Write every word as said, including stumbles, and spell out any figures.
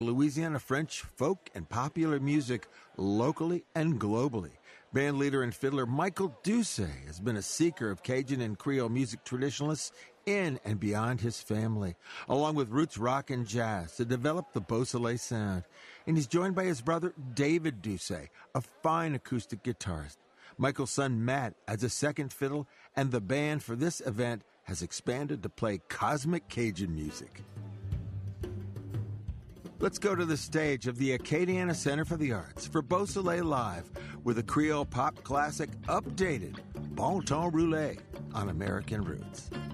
Louisiana French folk and popular music locally and globally. Band leader and fiddler Michael Doucet has been a seeker of Cajun and Creole music traditionalists in and beyond his family, along with roots rock and jazz, to develop the Beausoleil sound. And he's joined by his brother David Doucet, a fine acoustic guitarist. Michael's son Matt adds a second fiddle, and the band for this event has expanded to play cosmic Cajun music. Let's go to the stage of the Acadiana Center for the Arts for Beausoleil Live with a Creole pop classic updated, Bon Temps Roulé on American Roots.